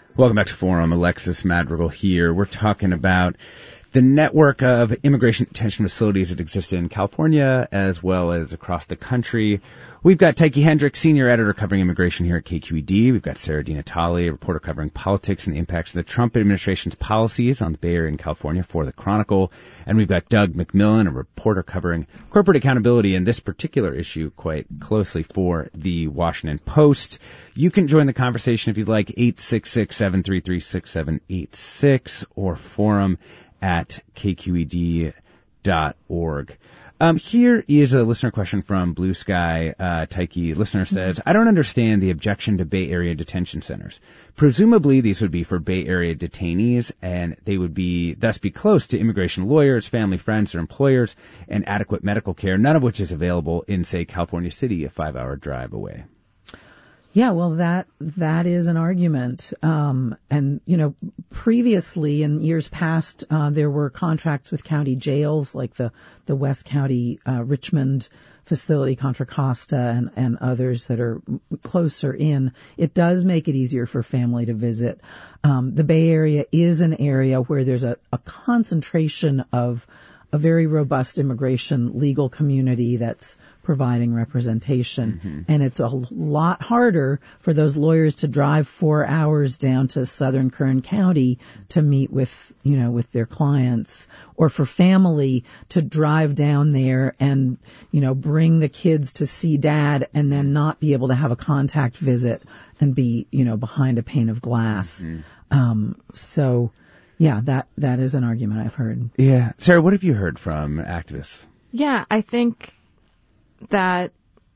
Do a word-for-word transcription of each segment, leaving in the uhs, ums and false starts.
Welcome back to Forum. Alexis Madrigal here. We're talking about the network of immigration detention facilities that exist in California as well as across the country. We've got Tyche Hendricks, senior editor covering immigration here at K Q E D. We've got Sarah DiNatale, a reporter covering politics and the impacts of the Trump administration's policies on the Bay Area and California for the Chronicle. And we've got Doug McMillon, a reporter covering corporate accountability and this particular issue quite closely for the Washington Post. You can join the conversation if you'd like, eight six six, seven three three, six seven eight six or forum at k q e d dot org. Um, here is a listener question from Blue Sky. Uh, Tyche, listener says, I don't understand the objection to Bay Area detention centers. Presumably these would be for Bay Area detainees, and they would be thus be close to immigration lawyers, family, friends, or employers, and adequate medical care, none of which is available in, say, California City, a five-hour drive away. Yeah, well, that that is an argument. Um, and, you know, previously in years past, uh, there were contracts with county jails like the, the West County uh, Richmond facility, Contra Costa, and, and others that are closer in. It does make it easier for family to visit. Um, the Bay Area is an area where there's a, a concentration of a very robust immigration legal community that's providing representation. Mm-hmm. And it's a lot harder for those lawyers to drive four hours down to southern Kern County to meet with, you know, with their clients, or for family to drive down there and, you know, bring the kids to see dad and then not be able to have a contact visit and be, you know, behind a pane of glass. Mm-hmm. Um, so, yeah, that, that is an argument I've heard. Yeah. Sarah, what have you heard from activists? Yeah, I think that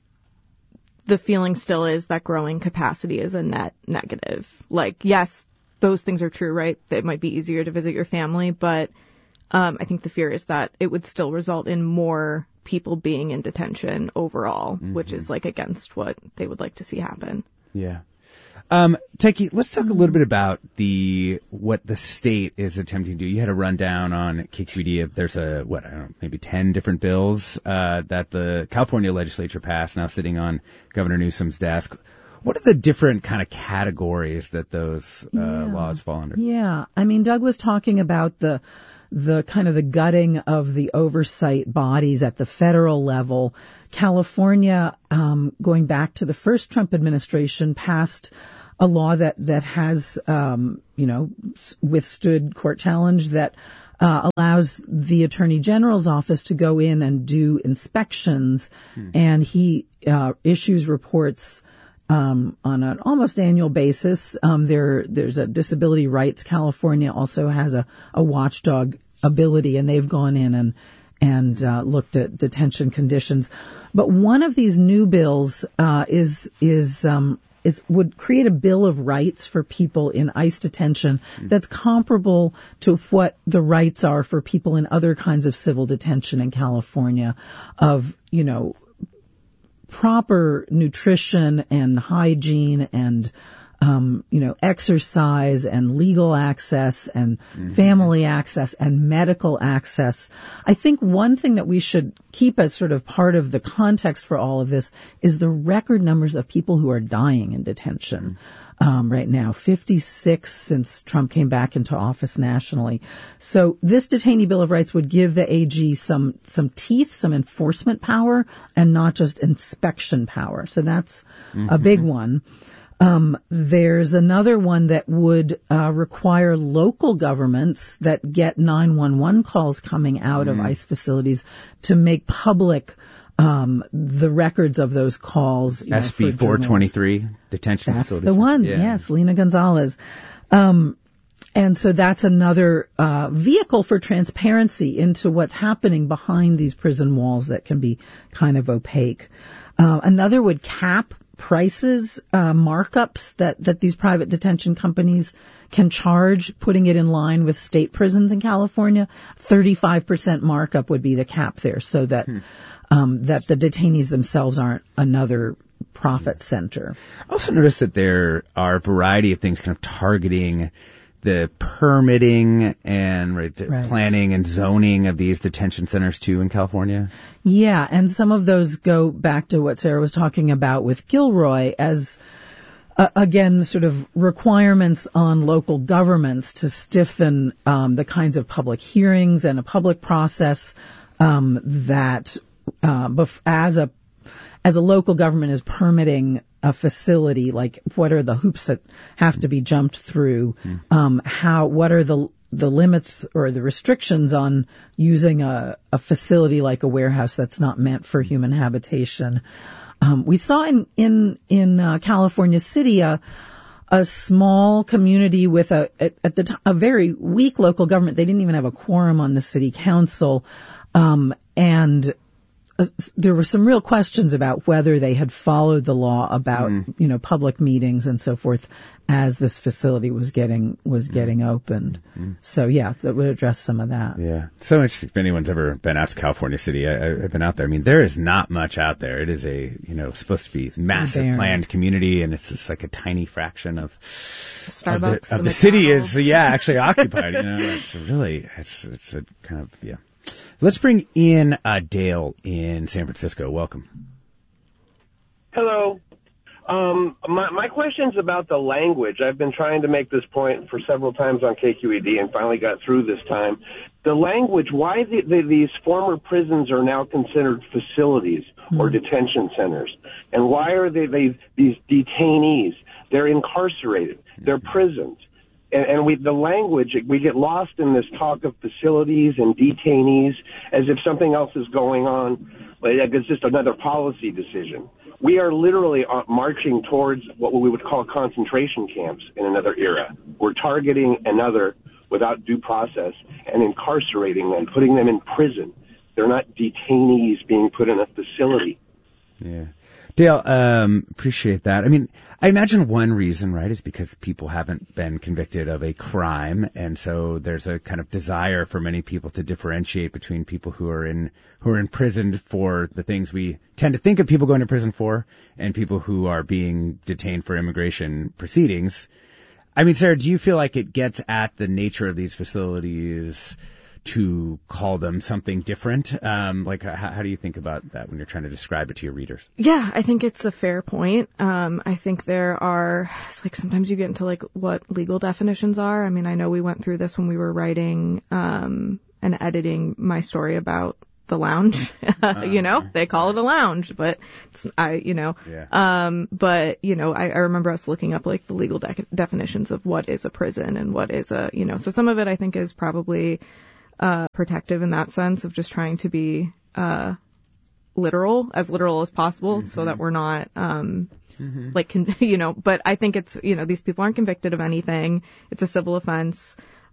the feeling still is that growing capacity is a net negative. Like, yes, those things are true, right? It might be easier to visit your family, but um, I think the fear is that it would still result in more people being in detention overall, mm-hmm. which is like against what they would like to see happen. Yeah. Um, Tyche, let's talk a little bit about the what the state is attempting to do. You had a rundown on K Q E D. There's a, what, I don't know, maybe ten different bills uh, that the California legislature passed, now sitting on Governor Newsom's desk. What are the different kind of categories that those uh, yeah. laws fall under? Yeah, I mean, Doug was talking about the the kind of the gutting of the oversight bodies at the federal level. California, um, going back to the first Trump administration, passed a law that that has, um, you know, withstood court challenge that uh, allows the Attorney General's office to go in and do inspections, hmm. and he uh, issues reports um, on an almost annual basis. Um, there, there's a Disability Rights. California also has a, a watchdog ability, and they've gone in and and uh, looked at detention conditions. But one of these new bills uh, is is um, is would create a bill of rights for people in ICE detention that's comparable to what the rights are for people in other kinds of civil detention in California, of, you know, proper nutrition and hygiene and Um, you know, exercise and legal access and mm-hmm. family access and medical access. I think one thing that we should keep as sort of part of the context for all of this is the record numbers of people who are dying in detention. Mm-hmm. Um, right now, fifty-six since Trump came back into office nationally. So this detainee bill of rights would give the A G some, some teeth, some enforcement power, and not just inspection power. So that's mm-hmm. a big one. Um, there's another one that would uh, require local governments that get nine one one calls coming out mm. of ICE facilities to make public um, the records of those calls. You S B four twenty-three, detention That's facility. That's the one, yeah. Yes, Lena Gonzalez. Um, and so that's another uh, vehicle for transparency into what's happening behind these prison walls that can be kind of opaque. Uh, another would cap prices, uh, markups that, that these private detention companies can charge, putting it in line with state prisons in California. thirty-five percent markup would be the cap there, so that, hmm. um, that the detainees themselves aren't another profit center. I also noticed that there are a variety of things kind of targeting the permitting and right, right. planning and zoning of these detention centers too in California? Yeah, and some of those go back to what Sarah was talking about with Gilroy, as uh, again, sort of requirements on local governments to stiffen um, the kinds of public hearings and a public process um, that uh, bef- as a as a local government is permitting a facility, like what are the hoops that have to be jumped through? Mm. Um, how what are the the limits or the restrictions on using a, a facility like a warehouse that's not meant for human habitation? Um, we saw in in in uh, California City a a small community with a at, at the t- a very weak local government. They didn't even have a quorum on the city council, um, and uh, there were some real questions about whether they had followed the law about mm. you know public meetings and so forth as this facility was getting was getting opened. Mm. So yeah, that would address some of that. Yeah, so interesting. If anyone's ever been out to California City, I, I've been out there. I mean, there is not much out there. It is a you know supposed to be massive Barren. planned community, and it's just like a tiny fraction of Starbucks of the, of the city is yeah actually occupied. You know, it's really it's it's a kind of yeah. Let's bring in uh, Dale in San Francisco. Welcome. Hello. Um, my, my question's about the language. I've been trying to make this point for several times on K Q E D and finally got through this time. The language, why the, the, these former prisons are now considered facilities mm-hmm. or detention centers, and why are they, they these detainees? They're incarcerated. They're prisons. And, and we, the language, we get lost in this talk of facilities and detainees as if something else is going on. Like it's just another policy decision. We are literally marching towards what we would call concentration camps in another era. We're targeting another without due process and incarcerating them, putting them in prison. They're not detainees being put in a facility. Yeah. Dale, um, appreciate that. I mean, I imagine one reason, right, is because people haven't been convicted of a crime, and so there's a kind of desire for many people to differentiate between people who are in who are imprisoned for the things we tend to think of people going to prison for, and people who are being detained for immigration proceedings. I mean, Sarah, do you feel like it gets at the nature of these facilities to call them something different? Um, like, how, how do you think about that when you're trying to describe it to your readers? Yeah, I think it's a fair point. Um, I think there are, it's like sometimes you get into like what legal definitions are. I mean, I know we went through this when we were writing um, and editing my story about the lounge. uh, you know, they call it a lounge, but it's, I, you know, yeah. um, but, you know, I, I remember us looking up like the legal de- definitions of what is a prison and what is a, you know, so some of it I think is probably Uh, protective in that sense of just trying to be uh, literal, as literal as possible, mm-hmm. so that we're not, um, mm-hmm. like, con- you know, but I think it's, you know, these people aren't convicted of anything. It's a civil offense.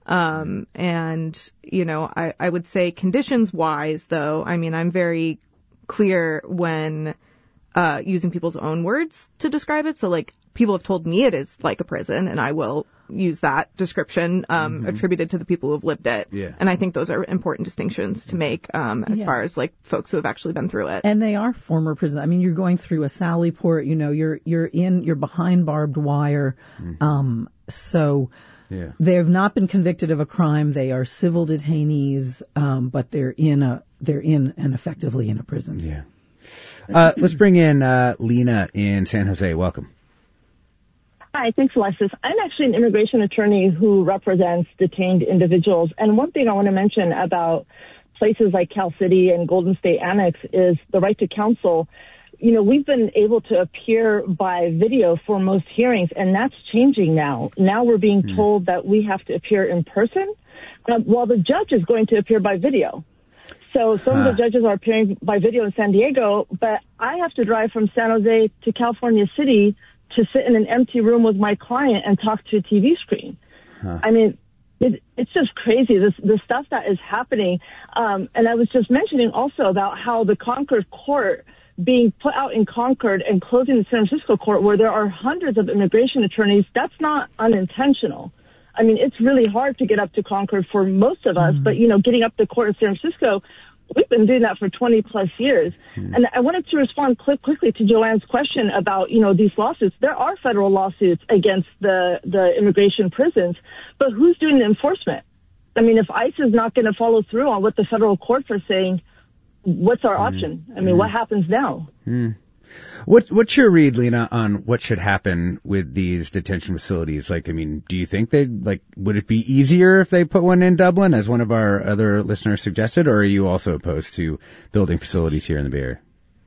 Um, and, you know, I, I would say conditions wise, though, I mean, I'm very clear when uh, using people's own words to describe it. So, like, people have told me it is like a prison, and I will use that description um, mm-hmm. attributed to the people who have lived it. Yeah. And I think those are important distinctions to make um, as yeah. far as like folks who have actually been through it. And they are former prisoners. I mean, you're going through a Sally Port, you know, you're you're in, you're behind barbed wire. Mm-hmm. Um, so yeah. they've not been convicted of a crime. They are civil detainees, um, but they're in a they're in and effectively in a prison. Yeah. Uh, let's bring in uh, Lena in San Jose. Welcome. Hi, thanks, Alexis. I'm actually an immigration attorney who represents detained individuals. And one thing I want to mention about places like Cal City and Golden State Annex is the right to counsel. You know, we've been able to appear by video for most hearings, and that's changing now. Now we're being mm. told that we have to appear in person, uh, while the judge is going to appear by video. So some huh. of the judges are appearing by video in San Diego, but I have to drive from San Jose to California City to sit in an empty room with my client and talk to a T V screen. Huh. I mean, it, it's just crazy, this, the stuff that is happening. Um, and I was just mentioning also about how the Concord court being put out in Concord and closing the San Francisco court where there are hundreds of immigration attorneys, that's not unintentional. I mean, it's really hard to get up to Concord for most of us, mm-hmm. but, you know, getting up to court in San Francisco, we've been doing that for twenty plus years. Mm-hmm. And I wanted to respond quick, quickly to Joanne's question about, you know, these lawsuits. There are federal lawsuits against the, the immigration prisons, but who's doing the enforcement? I mean, if ICE is not going to follow through on what the federal courts are saying, what's our mm-hmm. option? I mean, mm-hmm. what happens now? Mm-hmm. What, what's your read, Lena, on what should happen with these detention facilities? Like, I mean, do you think they like, would it be easier if they put one in Dublin, as one of our other listeners suggested, or are you also opposed to building facilities here in the Bay Area?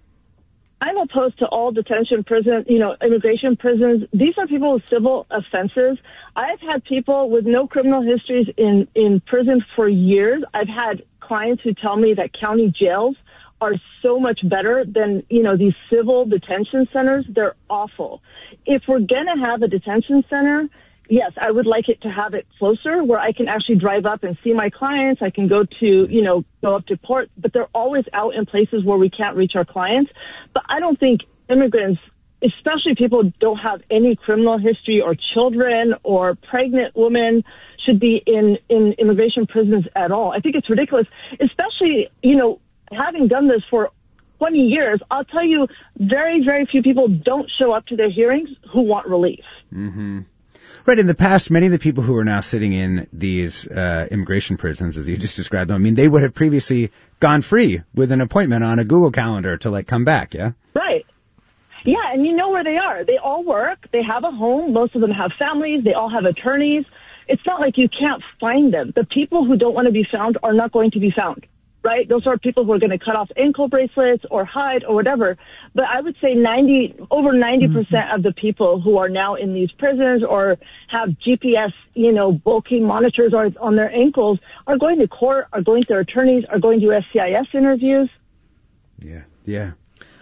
I'm opposed to all detention prison, you know, immigration prisons. These are people with civil offenses. I've had people with no criminal histories in, in prison for years. I've had clients who tell me that county jails are so much better than, you know, these civil detention centers. They're awful. If we're going to have a detention center, yes, I would like it to have it closer where I can actually drive up and see my clients. I can go to, you know, go up to port, but they're always out in places where we can't reach our clients. But I don't think immigrants, especially people who don't have any criminal history or children or pregnant women, should be in, in immigration prisons at all. I think it's ridiculous, especially, you know, having done this for twenty years, I'll tell you, very, very few people don't show up to their hearings who want relief. Mm-hmm. Right. In the past, many of the people who are now sitting in these uh, immigration prisons, as you just described them, I mean, they would have previously gone free with an appointment on a Google Calendar to, like, come back, yeah? Right. Yeah, and you know where they are. They all work. They have a home. Most of them have families. They all have attorneys. It's not like you can't find them. The people who don't want to be found are not going to be found. Right? Those are people who are going to cut off ankle bracelets or hide or whatever. But I would say ninety, over ninety percent mm-hmm. of the people who are now in these prisons or have G P S, you know, bulky monitors or on their ankles are going to court, are going to their attorneys, are going to S C I S interviews. Yeah, yeah.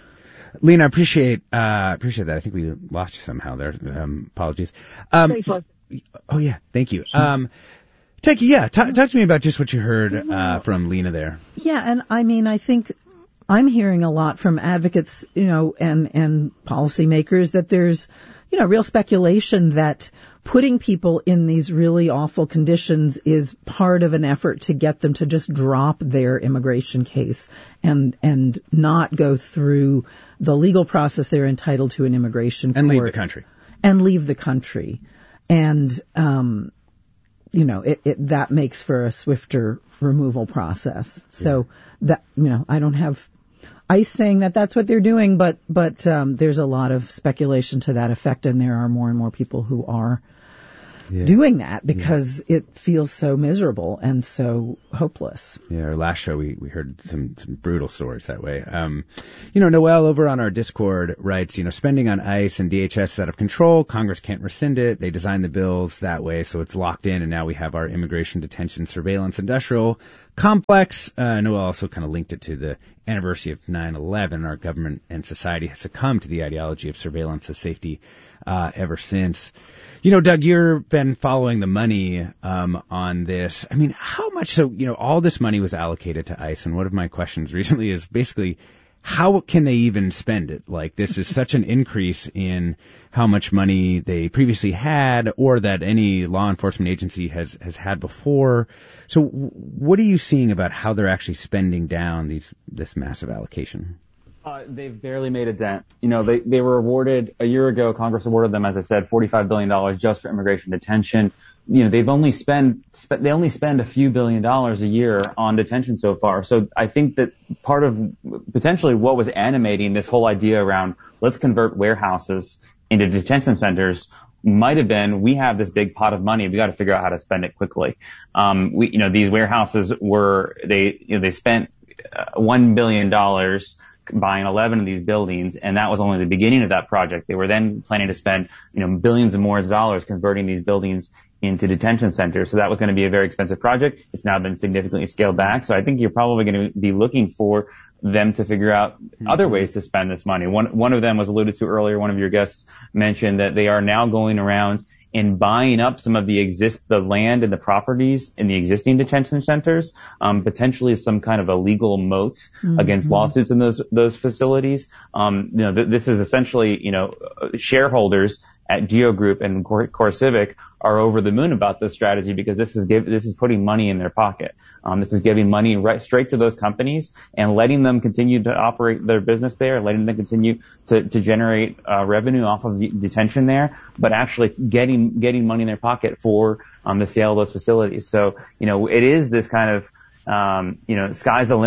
Lena, I appreciate, uh, appreciate that. I think we lost you somehow there. Um, apologies. Um, Thanks, Les. Oh, yeah. Thank you. Um, Thank you. Yeah. T- talk to me about just what you heard uh, from Lena there. Yeah. And I mean, I think I'm hearing a lot from advocates, you know, and, and policymakers that there's, you know, real speculation that putting people in these really awful conditions is part of an effort to get them to just drop their immigration case and, and not go through the legal process they're entitled to in immigration court. And leave the country. And leave the country. And, um, you know, it, it, that makes for a swifter removal process. So yeah. that, you know, I don't have ICE saying that that's what they're doing, but, but, um, there's a lot of speculation to that effect. And there are more and more people who are yeah. doing that because yeah. it feels so miserable and so hopeless. Yeah. Our last show, we, we heard some, some brutal stories that way. Um, you know, Noelle over on our Discord writes, you know, spending on ICE and D H S is out of control. Congress can't rescind it. They designed the bills that way. So it's locked in. And now we have our immigration detention surveillance industrial complex. Uh, Noelle also kind of linked it to the anniversary of nine eleven. Our government and society has succumbed to the ideology of surveillance as safety, uh, ever since. You know, Doug, you've been following the money um, on this. I mean, how much? So, you know, all this money was allocated to ICE, and one of my questions recently is basically, how can they even spend it? Like, this is such an increase in how much money they previously had, or that any law enforcement agency has has had before. So, what are you seeing about how they're actually spending down these this massive allocation? Uh, they've barely made a dent. You know, they, they were awarded, a year ago, Congress awarded them, as I said, forty-five billion dollars just for immigration detention. You know, they've only spend, sp- they only spend a few billion dollars a year on detention so far. So I think that part of potentially what was animating this whole idea around let's convert warehouses into detention centers might have been, we have this big pot of money, we got to figure out how to spend it quickly. Um, we, you know, these warehouses were, they, you know, they spent uh, one billion dollars buying eleven of these buildings, and that was only the beginning of that project. They were then planning to spend, you know, billions and more dollars converting these buildings into detention centers. So that was going to be a very expensive project. It's now been significantly scaled back. So I think you're probably going to be looking for them to figure out mm-hmm. other ways to spend this money. One, one of them was alluded to earlier. One of your guests mentioned that they are now going around in buying up some of the exist, the land and the properties in the existing detention centers, um, potentially some kind of a legal moat mm-hmm. against lawsuits in those, those facilities. Um, you know, th- this is essentially, you know, shareholders at Geo Group and Core, Core Civic are over the moon about this strategy because this is give, this is putting money in their pocket. Um, this is giving money right straight to those companies and letting them continue to operate their business there, letting them continue to, to generate uh, revenue off of the detention there, but actually getting getting money in their pocket for um, the sale of those facilities. So, you know, it is this kind of um, you know, sky's the limit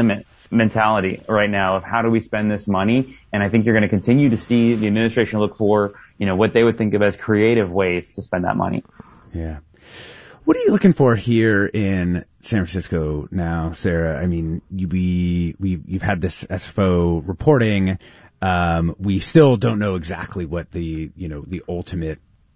mentality right now of how do we spend this money. And I think you're going to continue to see the administration look for, you know, what they would think of as creative ways to spend that money. Yeah. What are you looking for here in San Francisco now, Sarah? I mean, you, we, we, you've had this S F O reporting. Um, we still don't know exactly what the, you know, the ultimate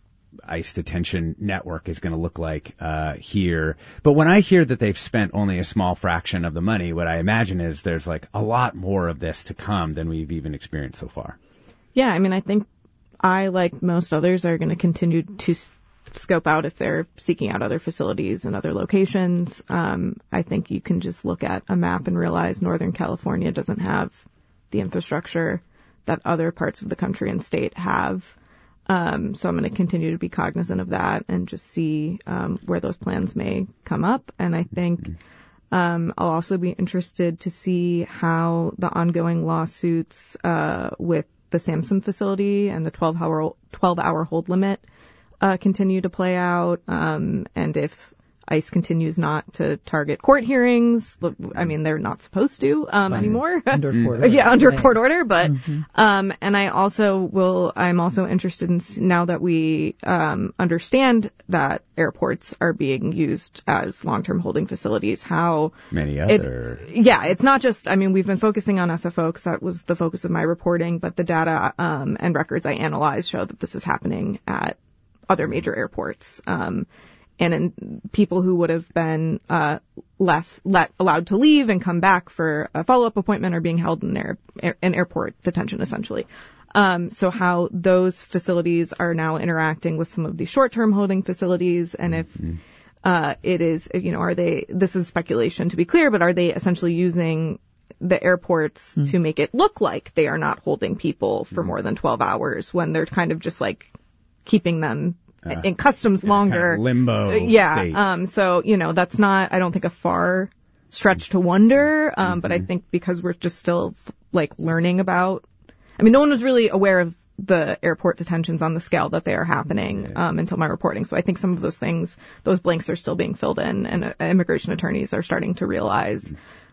ICE detention network is going to look like uh here. But when I hear that they've spent only a small fraction of the money, what I imagine is there's like a lot more of this to come than we've even experienced so far. Yeah, I mean, I think I, like most others, are going to continue to s- scope out if they're seeking out other facilities and other locations. Um, I think you can just look at a map and realize Northern California doesn't have the infrastructure that other parts of the country and state have. Um, so I'm going to continue to be cognizant of that and just see um, where those plans may come up. And I think um, I'll also be interested to see how the ongoing lawsuits uh, with the Samsung facility and the twelve hour twelve hour hold limit uh, continue to play out, um, and if ICE continues not to target court hearings. I mean, they're not supposed to um, anymore. Under court order. Yeah, under right. court order. But mm-hmm. um, and I also will. I'm also interested in now that we um, understand that airports are being used as long-term holding facilities. How many other? It, yeah, it's not just. I mean, we've been focusing on S F O because that was the focus of my reporting. But the data um, and records I analyzed show that this is happening at other major airports. Um, And in people who would have been uh, left, let, allowed to leave and come back for a follow-up appointment are being held in air, air, in airport detention, essentially. Um, so how those facilities are now interacting with some of the short-term holding facilities, and if mm-hmm. uh, it is, you know, are they? This is speculation to be clear, but are they essentially using the airports mm-hmm. to make it look like they are not holding people for mm-hmm. more than twelve hours when they're kind of just like keeping them Uh, in customs longer. Kind of limbo. Yeah. State. Um, so, you know, that's not, I don't think, a far stretch to wonder. Um, mm-hmm. But I think because we're just still, like, learning about, I mean, no one was really aware of the airport detentions on the scale that they are happening yeah. um, until my reporting. So I think some of those things, those blanks are still being filled in, and uh, immigration attorneys are starting to realize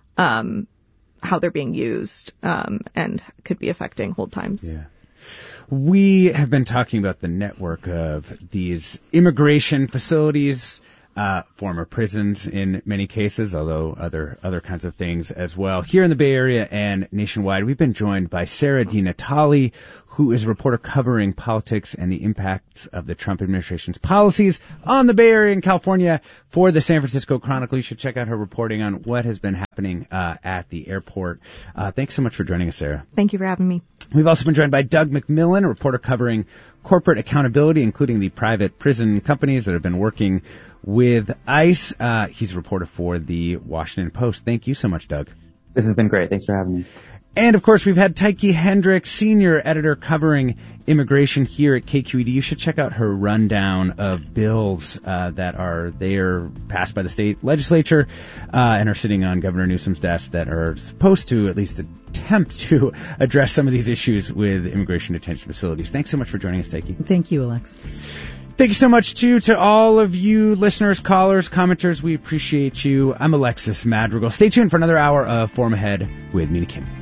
um, how they're being used um, and could be affecting hold times. Yeah. We have been talking about the network of these immigration facilities, uh, former prisons in many cases, although other other kinds of things as well. Here in the Bay Area and nationwide, we've been joined by Sarah DiNatale, who is a reporter covering politics and the impacts of the Trump administration's policies on the Bay Area and California for the San Francisco Chronicle. You should check out her reporting on what has been happening uh, at the airport. Uh, thanks so much for joining us, Sarah. Thank you for having me. We've also been joined by Doug McMillon, a reporter covering corporate accountability, including the private prison companies that have been working with ICE. Uh, he's a reporter for the Washington Post. Thank you so much, Doug. This has been great. Thanks for having me. And, of course, we've had Tyche Hendricks, senior editor covering immigration here at K Q E D. You should check out her rundown of bills uh, that are there passed by the state legislature uh, and are sitting on Governor Newsom's desk that are supposed to at least attempt to address some of these issues with immigration detention facilities. Thanks so much for joining us, Tyche. Thank you, Alexis. Thank you so much, too, to all of you listeners, callers, commenters. We appreciate you. I'm Alexis Madrigal. Stay tuned for another hour of Forum Ahead with Mina Kim.